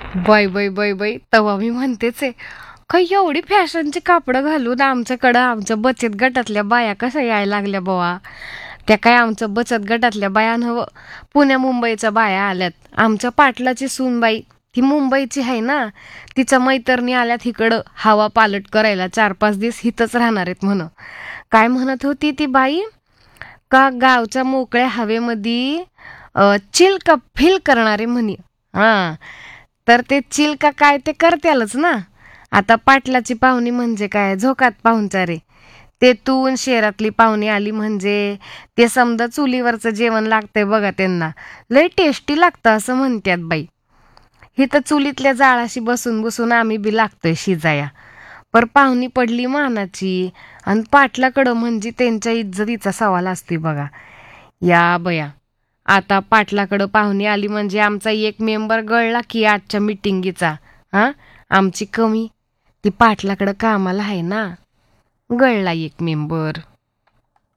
Bye bye bye bye तवा मी म्हणतेच आहे. काही एवढी फॅशनची कापडं घालून आमच्याकडं आमच्या बचत गटातल्या बाया कशा यायला लागल्या बावा. त्या काय आमच्या बचत गटातल्या बाया नव्ह, पुण्या मुंबईच्या बाया आल्यात. आमच्या पाटलाची सूनबाई ती मुंबईची आहे ना, तिच्या मैतरणी आल्यात इकडं हवा पालट करायला. 4-5 दिवस इथंच राहणार आहेत म्हण. काय म्हणत होती ती बाई, का गावच्या मोकळ्या हवेमध्ये चिल का फील करणारे म्हणे. हा, तर ते चिल का काय ते करत्यालच ना. आता पाटलाची पाहुणी म्हणजे काय, झोकात पाहुणचारे. ते तून शहरातली पाहुणी आली म्हणजे ते समजा चुलीवरचं जेवण लागतंय बघा त्यांना. लय टेस्टी लागतं असं म्हणतात बाई. ही तर चुलीतल्या जाळाशी बसून बसून आम्ही बी लागतोय शिजाया. पर पाहुणी पडली मानाची आणि पाटलाकडं म्हणजे त्यांच्या इज्जतीचा सवाल असते बघा. या बया, आता पाटलाकडं पाहुणी आली म्हणजे आमचा एक मेंबर गळला की आजच्या मिटिंगीचा. हा, आमची कमी ती पाटलाकडं कामाला आहे ना, गळला एक मेंबर.